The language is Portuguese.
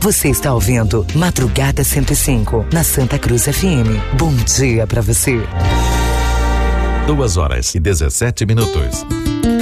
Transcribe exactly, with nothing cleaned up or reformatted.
Você está ouvindo Madrugada cento e cinco, na Santa Cruz F M. Bom dia pra você. Duas horas e dezessete minutos.